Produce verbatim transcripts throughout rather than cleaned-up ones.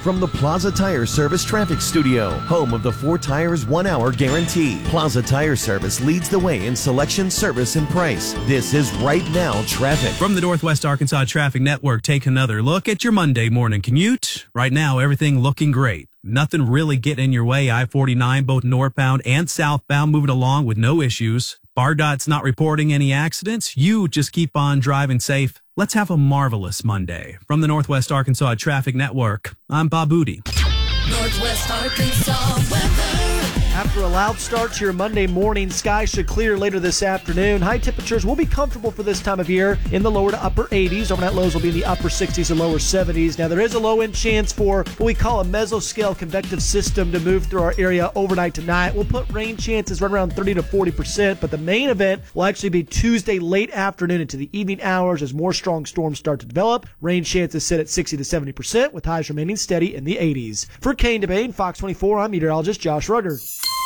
from the Plaza Tire Service Traffic Studio, home of the four tires, one hour guarantee. Plaza Tire Service leads the way in selection, service, and price. This is Right Now Traffic. From the Northwest Arkansas Traffic Network, take another look at your Monday morning commute. Right now, everything looking great. Nothing really getting in your way. I forty-nine, both northbound and southbound, moving along with no issues. B A R D O T's not reporting any accidents. You just keep on driving safe. Let's have a marvelous Monday. From the Northwest Arkansas Traffic Network, I'm Bob Booty. Northwest Arkansas weather. After a loud start to your Monday morning, skies should clear later this afternoon. High temperatures will be comfortable for this time of year in the lower to upper eighties. Overnight lows will be in the upper sixties and lower seventies. Now, there is a low-end chance for what we call a mesoscale convective system to move through our area overnight tonight. We'll put rain chances right around thirty to forty percent, but the main event will actually be Tuesday late afternoon into the evening hours as more strong storms start to develop. Rain chances sit at sixty to seventy percent, with highs remaining steady in the eighties. For Kane DeBane, Fox twenty-four, I'm meteorologist Josh Rugger.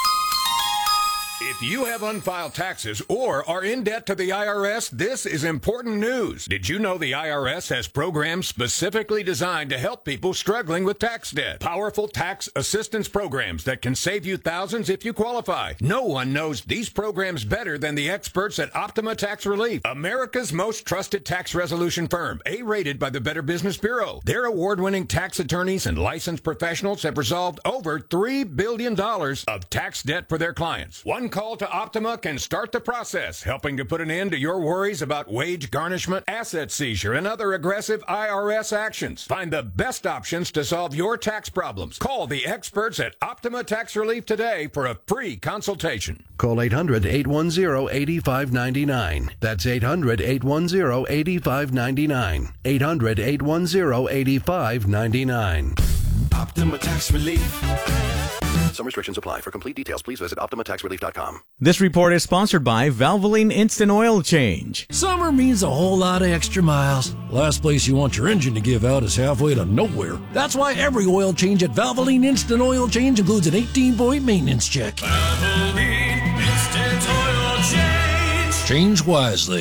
If you have unfiled taxes or are in debt to the I R S, this is important news. Did you know the I R S has programs specifically designed to help people struggling with tax debt? Powerful tax assistance programs that can save you thousands if you qualify. No one knows these programs better than the experts at Optima Tax Relief, America's most trusted tax resolution firm, A-rated by the Better Business Bureau. Their award-winning tax attorneys and licensed professionals have resolved over three billion dollars of tax debt for their clients. One call to Optima can start the process, helping to put an end to your worries about wage garnishment, asset seizure, and other aggressive I R S actions. Find the best options to solve your tax problems. Call the experts at Optima Tax Relief today for a free consultation. Call eight hundred, eight one zero, eight five nine nine. That's eight hundred, eight one zero, eight five nine nine. eight hundred, eight one zero, eight five nine nine. Optima Tax Relief. Some restrictions apply. For complete details, please visit Optima Tax Relief dot com. This report is sponsored by Valvoline Instant Oil Change. Summer means a whole lot of extra miles. Last place you want your engine to give out is halfway to nowhere. That's why every oil change at Valvoline Instant Oil Change includes an eighteen-point maintenance check. Valvoline Instant Oil Change. Change wisely.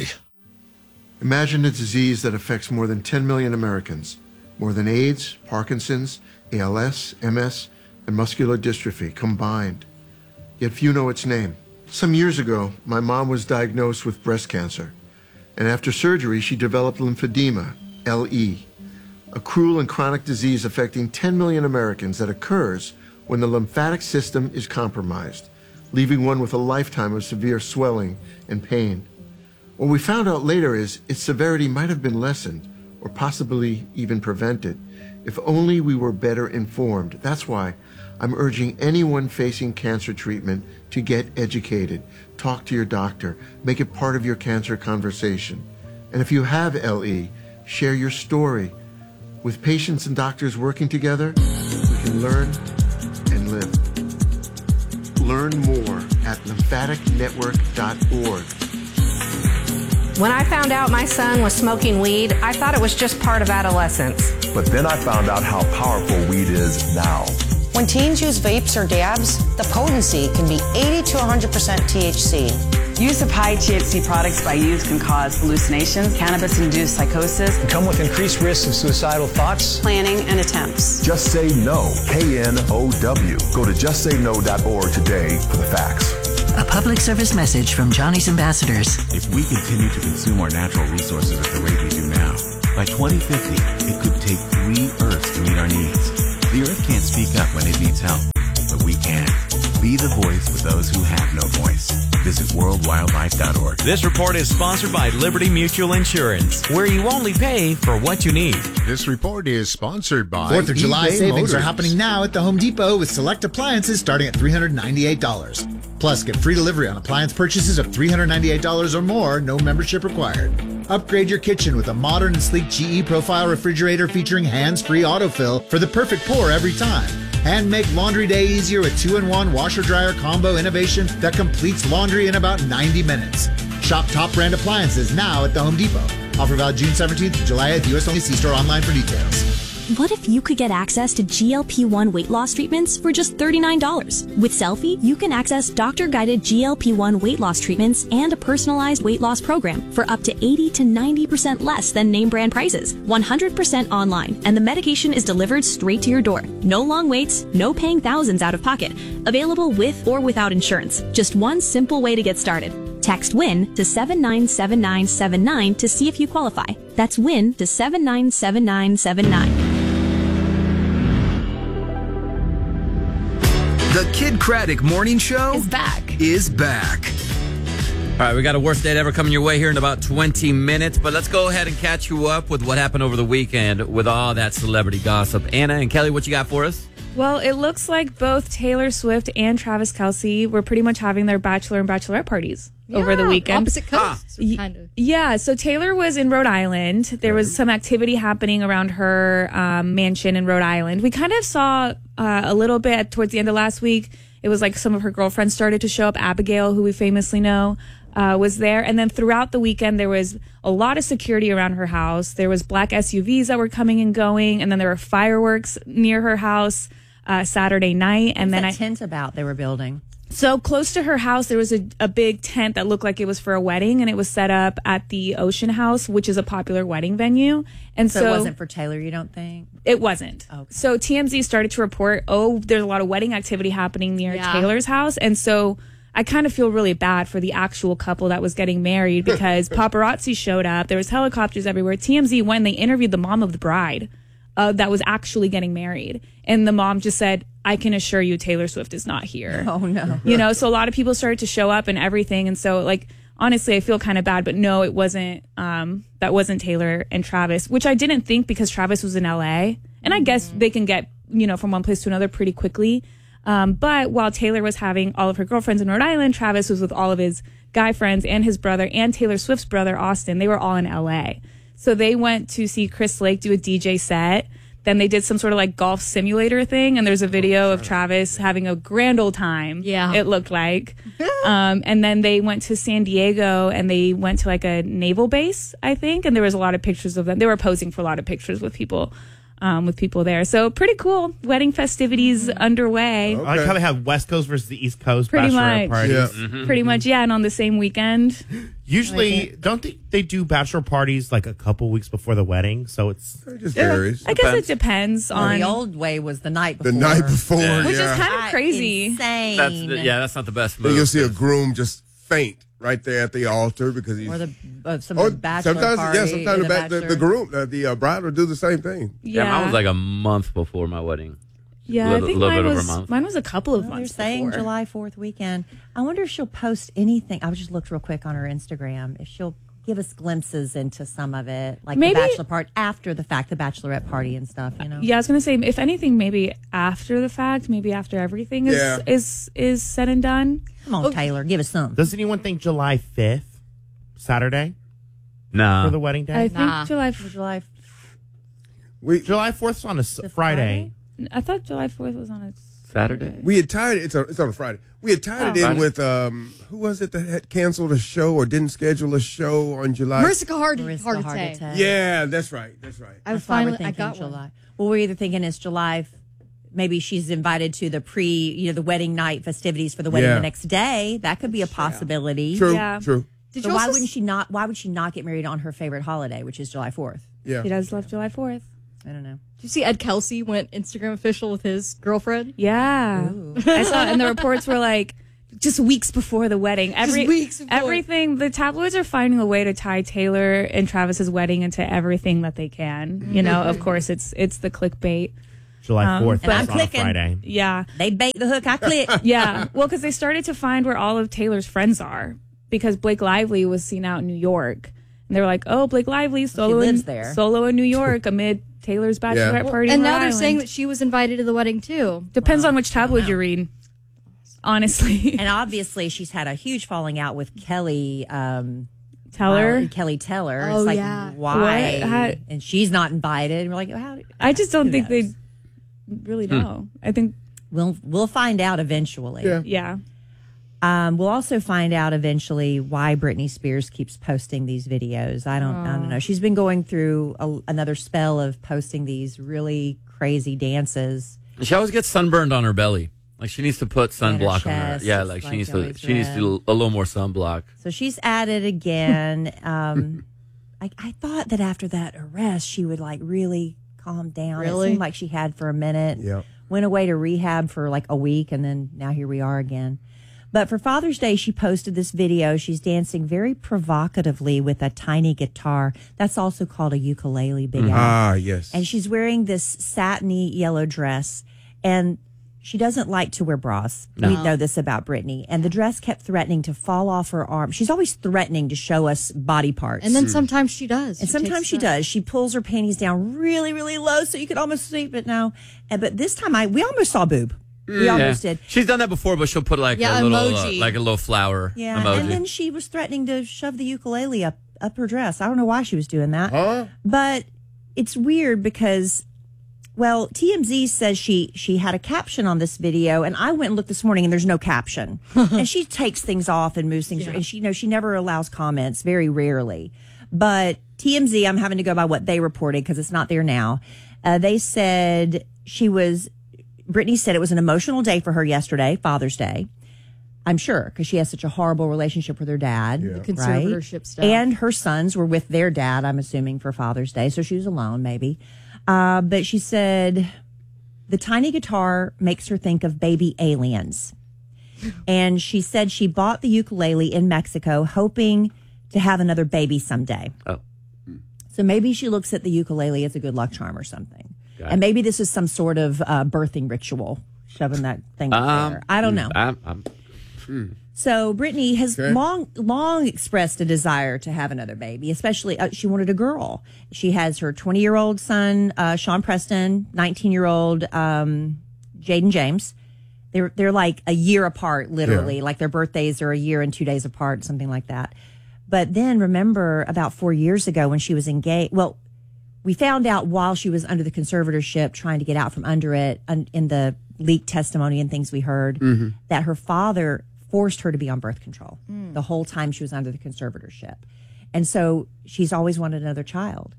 Imagine a disease that affects more than ten million Americans. More than AIDS, Parkinson's, A L S, M S, and muscular dystrophy combined. Yet few know its name. Some years ago, my mom was diagnosed with breast cancer, and after surgery, she developed lymphedema, L E, a cruel and chronic disease affecting ten million Americans that occurs when the lymphatic system is compromised, leaving one with a lifetime of severe swelling and pain. What we found out later is its severity might have been lessened, or possibly even prevented, if only we were better informed. That's why I'm urging anyone facing cancer treatment to get educated. Talk to your doctor. Make it part of your cancer conversation. And if you have L E, share your story. With patients and doctors working together, we can learn and live. Learn more at lymphatic network dot org. When I found out my son was smoking weed, I thought it was just part of adolescence. But then I found out how powerful weed is now. When teens use vapes or dabs, the potency can be eighty to one hundred percent T H C. Use of high T H C products by youth can cause hallucinations, cannabis-induced psychosis, and come with increased risks of suicidal thoughts, planning, and attempts. Just Say No, K N O W. Go to just say no dot org today for the facts. A public service message from Johnny's Ambassadors. If we continue to consume our natural resources at the rate we do now, by twenty fifty, it could take three Earths to meet our needs. The Earth can't speak up when it needs help, but we can. Be the voice for those who have no voice. Visit world wildlife dot org. This report is sponsored by Liberty Mutual Insurance, where you only pay for what you need. This report is sponsored by Fourth of July eBay savings Motors. are happening now at the Home Depot with select appliances starting at three hundred ninety-eight dollars. Plus, get free delivery on appliance purchases of three hundred ninety-eight dollars or more, no membership required. Upgrade your kitchen with a modern and sleek G E Profile refrigerator featuring hands-free autofill for the perfect pour every time. And make laundry day easier with two in one washer-dryer combo innovation that completes laundry in about ninety minutes. Shop top brand appliances now at the Home Depot. Offer valid June seventeenth to July eighth, U S only. See store online for details. What if you could get access to G L P one weight loss treatments for just thirty-nine dollars? With Selfie, you can access doctor-guided G L P one weight loss treatments and a personalized weight loss program for up to eighty to ninety percent less than name brand prices, one hundred percent online, and the medication is delivered straight to your door. No long waits, no paying thousands out of pocket. Available with or without insurance. Just one simple way to get started. Text WIN to seven nine seven nine seven nine to see if you qualify. That's WIN to seven nine seven nine seven nine. The Kid Craddock Morning Show is back. Is back. All right, we got a worst date ever coming your way here in about twenty minutes, but let's go ahead and catch you up with what happened over the weekend with all that celebrity gossip. Anna and Kelly, what you got for us? Well, it looks like both Taylor Swift and Travis Kelce were pretty much having their bachelor and bachelorette parties yeah, over the weekend. Opposite coasts, ah. kind of. Yeah, so Taylor was in Rhode Island. There was some activity happening around her um, mansion in Rhode Island. We kind of saw uh, a little bit towards the end of last week. It was like some of her girlfriends started to show up. Abigail, who we famously know, uh, was there. And then throughout the weekend, there was a lot of security around her house. There was black S U Vs that were coming and going. And then there were fireworks near her house uh, Saturday night. And What's then that I tent about they were building? So close to her house, there was a, a big tent that looked like it was for a wedding, and it was set up at the Ocean House, which is a popular wedding venue. And so, so it wasn't for Taylor, you don't think? It wasn't. Okay. So T M Z started to report, oh, there's a lot of wedding activity happening near yeah. Taylor's house. And so I kind of feel really bad for the actual couple that was getting married because paparazzi showed up. There was helicopters everywhere. T M Z went and they interviewed the mom of the bride uh, that was actually getting married. And the mom just said, I can assure you Taylor Swift is not here. Oh, no. You know, so a lot of people started to show up and everything. And so, like, honestly, I feel kind of bad. But no, it wasn't, um, that wasn't Taylor and Travis, which I didn't think because Travis was in L A. And I guess they can get, you know, from one place to another pretty quickly. Um, but while Taylor was having all of her girlfriends in Rhode Island, Travis was with all of his guy friends and his brother and Taylor Swift's brother, Austin. They were all in L A. So they went to see Chris Lake do a D J set. Then they did some sort of like golf simulator thing. And there's a video of Travis having a grand old time. Yeah. It looked like. um, and then they went to San Diego and they went to like a naval base, I think. And there was a lot of pictures of them. They were posing for a lot of pictures with people. Um, with people there. So pretty cool. Wedding festivities mm-hmm. underway. Okay. I like how they have West Coast versus the East Coast pretty bachelorette much. parties. Yeah. Mm-hmm. Pretty much, yeah. And on the same weekend. Usually, like don't they, they do bachelor parties like a couple weeks before the wedding? So it's... It just varies. I guess it depends well, on... The old way was the night before. The night before, yeah. Which yeah. is kind of crazy. Insane. That's the, yeah, that's not the best move. Then you'll see a groom just faint right there at the altar because he's... Or the, uh, some or bachelor sometimes, party. Yeah, sometimes the, ba- the, the groom, uh, the uh, bride will do the same thing. Yeah, yeah, mine was like a month before my wedding. Yeah, little, I think little mine bit was, over a month. mine was a couple of well, months You're saying before. July fourth weekend. I wonder if she'll post anything. I just looked real quick on her Instagram. If she'll give us glimpses into some of it, like maybe, the bachelor part after the fact, the bachelorette party and stuff, you know? Yeah, I was going to say, if anything, maybe after the fact, maybe after everything is yeah. is, is said and done. Come on, oh. Taylor, give us some. Does anyone think July fifth, Saturday? Nah. For the wedding day? I think nah. July f- July we, July fourth is on a Friday. Friday. I thought July fourth was on a Saturday. We had tied it. It's on, it's on a Friday. We had tied oh. it in Friday? with um, who was it that had canceled a show or didn't schedule a show on July? Mariska Hargitay. Hard Hard attack. Yeah, that's right. That's right. I was finally. I got July. One. Well, we're either thinking it's July. Maybe she's invited to the pre, you know, the wedding night festivities for the wedding yeah. the next day. That could be a possibility. True. Yeah. True. Did so why wouldn't she not? Why would she not get married on her favorite holiday, which is July fourth? Yeah. She does love July fourth. I don't know. Did you see Ed Kelsey went Instagram official with his girlfriend? Yeah. I saw it, and the reports were like, just weeks before the wedding. Every, just weeks before. Everything. The tabloids are finding a way to tie Taylor and Travis's wedding into everything that they can. You know, of course, it's it's the clickbait. July fourth, um, and I'm clicking. On a Friday. Yeah. They bait the hook, I click. Yeah. Well, because they started to find where all of Taylor's friends are. Because Blake Lively was seen out in New York. And they were like, oh, Blake Lively, solo, lives in, there. solo in New York amid Taylor's bachelorette yeah. party. And now Rhode they're Island. saying that she was invited to the wedding, too. Depends wow. on which tabloid you read. Honestly. And obviously, she's had a huge falling out with Kelly um, Teller. Wow, Kelly Teller. Oh, it's like, yeah. why? How, and she's not invited. And we're like, how? I just don't think knows? they really know. Hmm. I think we'll we'll find out eventually. Yeah. yeah. Um, we'll also find out eventually why Britney Spears keeps posting these videos. I don't, I don't know. She's been going through a, another spell of posting these really crazy dances. She always gets sunburned on her belly. Like she needs to put sunblock on her. chest, Yeah, it's like she like needs to. always She needs to red. do a little more sunblock. So she's at it again. um, I, I thought that after that arrest, she would like really calm down. Really? It seemed like she had for a minute. Yeah. Went away to rehab for like a week, and then now here we are again. But for Father's Day, she posted this video. She's dancing very provocatively with a tiny guitar. That's also called a ukulele, Big Al. Ah, yes. And she's wearing this satiny yellow dress. And she doesn't like to wear bras. No. We know this about Britney. And the dress kept threatening to fall off her arm. She's always threatening to show us body parts. And then sometimes she does. And She sometimes takes she the- does. She pulls her panties down really, really low so you could almost see it now. And but this time I we almost saw boob. We Yeah. almost did. She's done that before, but she'll put like Yeah, a little, uh, emoji. like a little flower Yeah. emoji. And then she was threatening to shove the ukulele up up her dress. I don't know why she was doing that. Huh? But it's weird because well, T M Z says she she had a caption on this video, and I went and looked this morning, and there's no caption. And she takes things off and moves things, Yeah. and she you know she never allows comments, very rarely. But T M Z, I'm having to go by what they reported because it's not there now. Uh, they said she was. Britney said it was an emotional day for her yesterday, Father's Day. I'm sure because she has such a horrible relationship with her dad, The right? conservatorship stuff. And her sons were with their dad, I'm assuming, for Father's Day, so she was alone, maybe. Uh, but she said the tiny guitar makes her think of baby aliens. And she said she bought the ukulele in Mexico, hoping to have another baby someday. Oh. So maybe she looks at the ukulele as a good luck charm or something. Got And it. maybe this is some sort of uh, birthing ritual, shoving that thing up Um, there. I don't know. I'm, I'm, hmm. So Britney has Okay. long, long expressed a desire to have another baby. Especially, uh, she wanted a girl. She has her twenty-year-old son, uh, Sean Preston, nineteen-year-old um, Jaden James. They're they're like a year apart, literally. Yeah. Like their birthdays are a year and two days apart, something like that. But then remember, about four years ago, when she was engaged. Well, we found out while she was under the conservatorship, trying to get out from under it, un- in the leaked testimony and things we heard, Mhm. that her father forced her to be on birth control Mm. the whole time she was under the conservatorship. And so she's always wanted another child.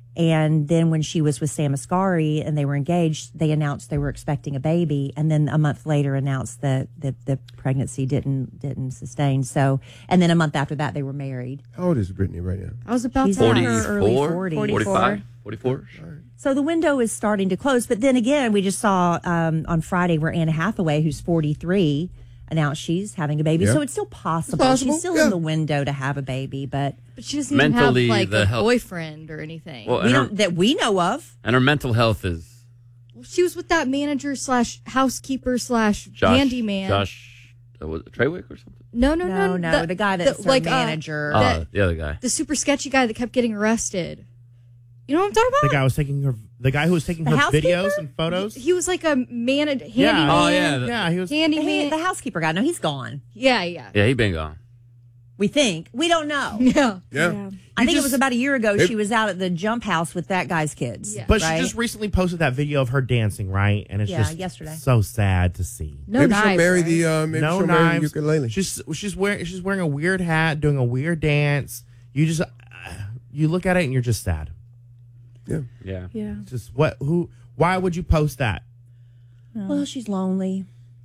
And then when she was with Sam Asghari and they were engaged, they announced they were expecting a baby, and then a month later announced that the, the pregnancy didn't didn't sustain. So, and then a month after that, they were married. How old is Britney right now? I was about She's to in ask. her early forties. forty-five, forty-four. So the window is starting to close. But then again, we just saw um, on Friday where Anna Hathaway, who's forty-three, announced she's having a baby. Yeah. So it's still possible. It's possible, She's still yeah. in the window to have a baby, but But she doesn't even have Mentally, like the a health- boyfriend or anything. Well, we and her- don't that we know of. And her mental health is She was with that manager slash housekeeper slash Josh. handyman. Josh, uh, was it Treywick or something? No, no, no, No, no, the guy that's her like, uh, manager. Oh, that- the other guy. the super sketchy guy that kept getting arrested. You know what I'm talking The about? guy was taking her. The guy who was taking The her housekeeper? videos and photos. He was like a man, handyman. Yeah. Oh, yeah, the- yeah. He was. The, handyman. the housekeeper guy. No, he's gone. Yeah, yeah, Yeah, he been gone. We think. We don't know. yeah. Yeah. I You think it just- was about a year ago. It- She was out at the jump house with that guy's kids. Yeah. But right? she just recently posted that video of her dancing, right? And it's Yeah, just yesterday. so sad to see. No maybe knives. she'll marry right? the uh, maybe no she'll marry the knives. ukulele. She's she's wearing she's wearing a weird hat, doing a weird dance. You just uh, you look at it and you're just sad. Yeah. Yeah. Yeah. Just what? Who? Why would you post that? Well, she's lonely.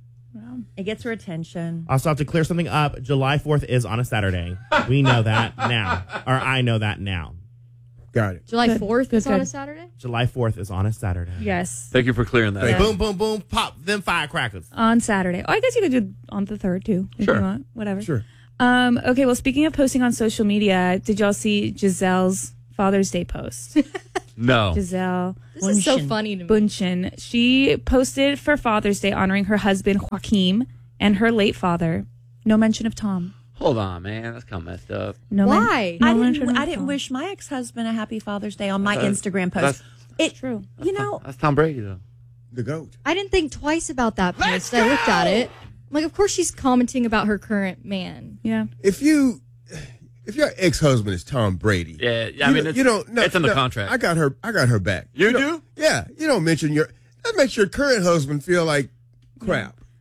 It gets her attention. Also, have to clear something up. July fourth is on a Saturday. We know that now, or I know that now. Got it. July Good, fourth good, is on good. a Saturday. July fourth is on a Saturday. Yes. Thank you for clearing that. Yeah. up. Boom, boom, boom! Pop them firecrackers. On Saturday. Oh, I guess you could do it on the third too, if Sure. you want. Whatever. Sure. Um, okay, well, speaking of posting on social media, did y'all see Giselle's Father's Day post? No. Giselle This is so Bundchen. funny to me. Bundchen. She posted for Father's Day honoring her husband, Joaquim, and her late father. No mention of Tom. Hold on, man. That's kind of messed up. No men- Why? no I mention didn't. of I didn't Tom. wish my ex-husband a happy Father's Day on my That's- Instagram that's- post. It True. You know, That's Tom Brady, though. The goat. I didn't think twice about that post. I looked at it. I'm like, of course she's commenting about her current man. Yeah. If you, if your ex-husband is Tom Brady, Yeah, yeah I you, mean, don't- it's, you don't. No, it's in the no, contract. I got her. I got her back. You don't- do? Yeah. You don't mention your. That makes your current husband feel like crap.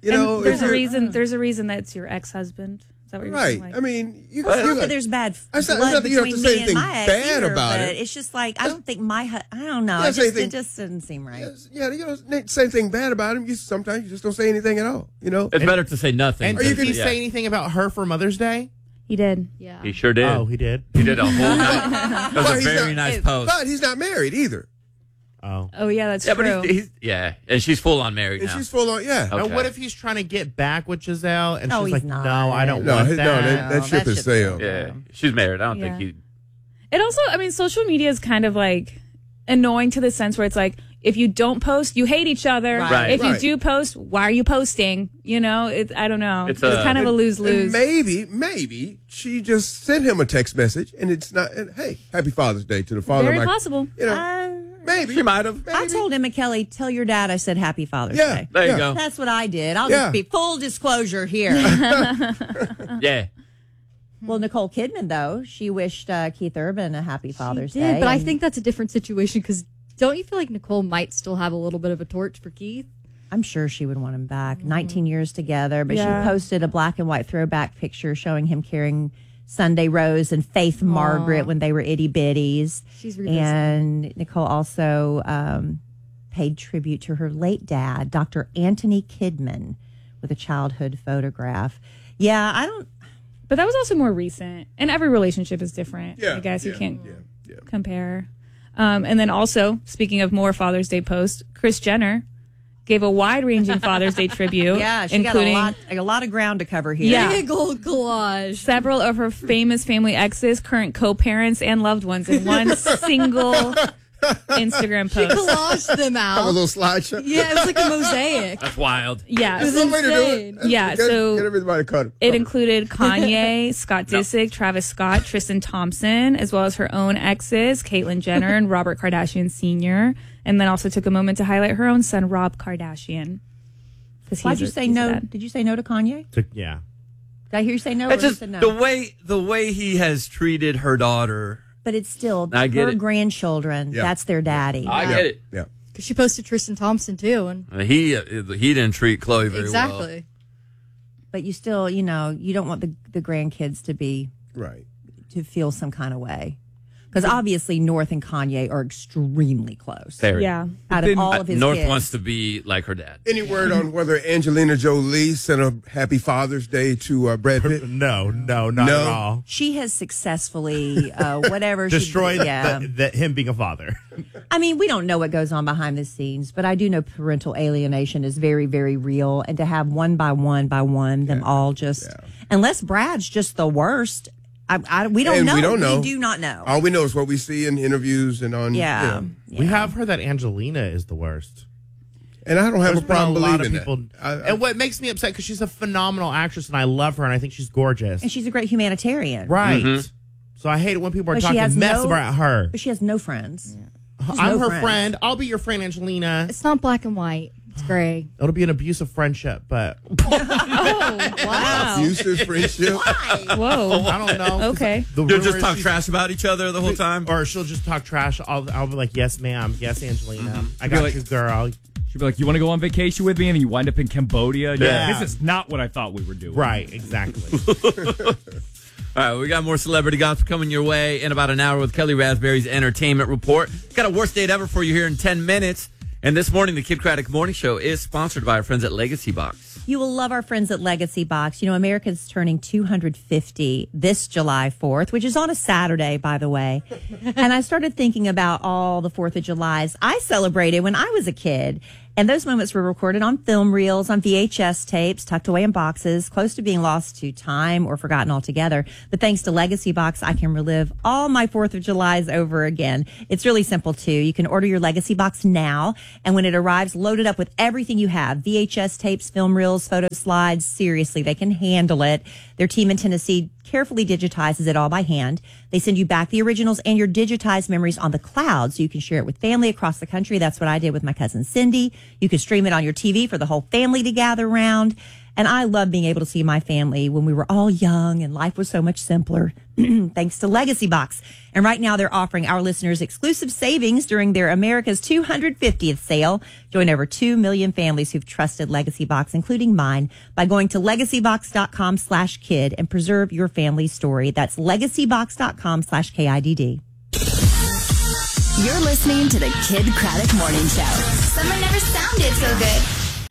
You and know, there's if a you're- reason. There's a reason that it's your ex-husband. Is that what you're Right. saying? Like, I mean, you, Well, it's you not that there's bad It's not- it's blood not that you have between to say me and anything my ex bad either, about but it. it's just like I don't think my hu- I don't know. Yeah, It say just, anything- it just doesn't seem right. Yeah, you don't say anything bad about him. You sometimes you just don't say anything at all. You know, It's better to say nothing. And than- did he yeah. say anything about her for Mother's Day? He did. Yeah. He sure did. Oh, he did. He did a whole night. That was Well, a he's very not- nice post. But he's not married either. Oh. Oh yeah, that's yeah, true. but he's, he's yeah, and she's full on married And now. she's full on. Yeah. Now, Okay. what if he's trying to get back with Giselle and No, she's he's like, not. no, I don't No, want his- no, that. that, that No, ship that is ship's sailed. Yeah, she's married. I don't Yeah. think he. It also, I mean, social media is kind of like annoying to the sense where it's like, if you don't post, you hate each other. Right. If you Right. do post, why are you posting? You know, it, I don't know. It's It's, a- kind of a And lose-lose. maybe, maybe she just sent him a text message, and it's not. And, hey, happy Father's Day to the father. Very of my, possible. You know, Uh, maybe She might have. I told Emma Kelly, tell your dad I said Happy Father's Yeah. Day. There you Yeah. go. That's what I did. I'll Yeah. just be full disclosure here. Yeah. Well, Nicole Kidman, though, she wished uh, Keith Urban a Happy Father's She Day. did, but I and think that's a different situation because don't you feel like Nicole might still have a little bit of a torch for Keith? I'm sure she would want him back. nineteen years together, but Yeah. she posted a black and white throwback picture showing him carrying Sunday Rose and Faith Margaret when they were itty bitties. She's revisiting. And Nicole also um, paid tribute to her late dad, Doctor Anthony Kidman, with a childhood photograph. Yeah, I don't. But that was also more recent. And every relationship is different. Yeah, I guess you yeah, can't yeah, yeah. compare. Um, and then also, speaking of more Father's Day posts, Kris Jenner gave a wide-ranging Father's Day tribute. Yeah, she including got a lot, a lot of ground to cover here. Yeah. Big old collage. several of her famous family exes, current co-parents, and loved ones in one single Instagram She post. collaged them Have a out. little slideshow. Yeah, it was like a mosaic. That's wild. Yeah, It was That's one way to do it. insane. That's- Yeah, get, so- get everybody caught. It included Kanye, Scott Disick, Travis Scott, Tristan Thompson, as well as her own exes, Caitlyn Jenner and Robert Kardashian Senior And then also took a moment to highlight her own son, Rob Kardashian. 'Cause Why'd he's you a- say he's a no? Did you say no to Kanye? To- yeah. Did I hear you say no? Or It's you just said no? the way the way he has treated her daughter. But it's still I get her it. grandchildren. Yeah. That's their daddy. I get it. Yeah. Because she posted Tristan Thompson too, and Uh, He uh, he didn't treat Chloe very well. exactly. But you still, you know, you don't want the the grandkids to be Right. to feel some kind of way. Because obviously North and Kanye are extremely close. Very. Yeah. Out of all Uh, of his North kids. wants to be like her dad. Any word on whether Angelina Jolie sent a happy Father's Day to uh, Brad Pitt? No, no, not No. at all. She has successfully, uh, whatever. she- Destroyed yeah. the, the, him being a father. I mean, we don't know what goes on behind the scenes, but I do know parental alienation is very, very real. And to have one by one by one, them all just, unless Brad's just the worst, I, I, we don't And know. we don't know. do not know. All we know is what we see in interviews and on. Yeah. you know. We have heard that Angelina is the worst. And I don't have There's a problem been a lot of believing people, that. I- I- and what makes me upset because she's a phenomenal actress and I love her and I think she's gorgeous. And she's a great humanitarian. Right. Mhm. So I hate it when people are But she talking has mess no- about her. But she has no friends. She's I'm no her friends. friend. I'll be your friend, Angelina. It's not black and white. It's gray. It'll be an abusive friendship, but Oh, wow. Abusive friendship. Whoa. I don't know. Okay. The You'll rumor just is talk she's- trash about each other the whole time. Or she'll just talk trash. I'll, I'll be like, yes, ma'am. Yes, Angelina. I She'll be got like- you, girl. She'd be like, "You want to go on vacation with me?" And then you wind up in Cambodia. Yeah. This is not what I thought we were doing. Right, exactly. All right, we got more celebrity gossip coming your way in about an hour with Kelly Raspberry's Entertainment Report. Got a worst date ever for you here in ten minutes. And this morning, the Kid Craddock Morning Show is sponsored by our friends at Legacy Box. You will love our friends at Legacy Box. You know, America's turning two hundred fifty this July fourth, which is on a Saturday, by the way. And I started thinking about all the fourth of Julys I celebrated when I was a kid. And those moments were recorded on film reels, on V H S tapes, tucked away in boxes, close to being lost to time or forgotten altogether. But thanks to Legacy Box, I can relive all my fourth of Julys over again. It's really simple, too. You can order your Legacy Box now, and when it arrives, load it up with everything you have. V H S tapes, film reels, photo slides. Seriously, they can handle it. Their team in Tennessee carefully digitizes it all by hand. They send you back the originals and your digitized memories on the cloud so you can share it with family across the country. That's what I did with my cousin Cindy. You can stream it on your T V for the whole family to gather around. And I love being able to see my family when we were all young and life was so much simpler, thanks to Legacy Box. And right now they're offering our listeners exclusive savings during their America's two hundred fiftieth sale. Join over two million families who've trusted Legacy Box, including mine, by going to legacybox.com slash kid and preserve your family's story. That's legacybox.com slash K I D D. You're listening to the Kid Craddock Morning Show. Summer never sounded so good.